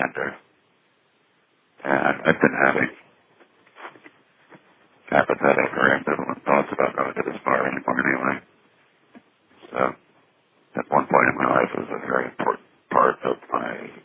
tender. And I've been having apathetic or ambivalent thoughts about going to this bar anymore anyway. So, at one point in my life, it was a very important part of my